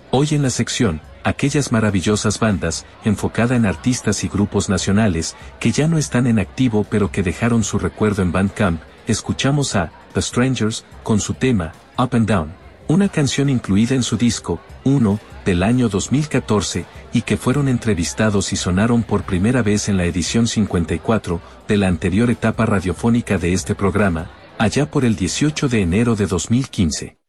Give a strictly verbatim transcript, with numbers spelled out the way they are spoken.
Hoy en la sección, aquellas maravillosas bandas, enfocada en artistas y grupos nacionales, que ya no están en activo pero que dejaron su recuerdo en Bandcamp, escuchamos a The Strangers, con su tema, Up and Down, una canción incluida en su disco, uno, del año dos mil catorce, y que fueron entrevistados y sonaron por primera vez en la edición cincuenta y cuatro, de la anterior etapa radiofónica de este programa, allá por el dieciocho de enero de dos mil quince.